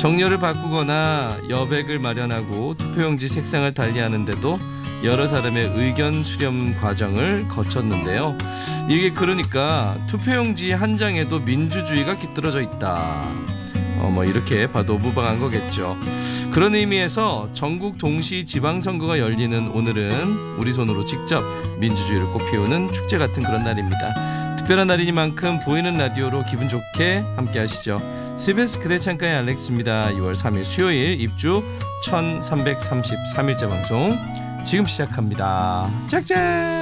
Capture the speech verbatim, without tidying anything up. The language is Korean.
정렬을 바꾸거나 여백을 마련하고 투표용지 색상을 달리하는데도 여러 사람의 의견 수렴 과정을 거쳤는데요. 이게 그러니까 투표용지 한 장에도 민주주의가 깃들어져 있다. 어, 뭐 이렇게 봐도 무방한 거겠죠. 그런 의미에서 전국 동시 지방선거가 열리는 오늘은 우리 손으로 직접 민주주의를 꽃피우는 축제 같은 그런 날입니다. 특별한 날이니만큼 보이는 라디오로 기분 좋게 함께 하시죠. 씨비에스 그대 창가의 알렉스입니다. 유월 삼일 수요일 입주 천삼백삼십삼 일째 방송 지금 시작합니다. 짝짝.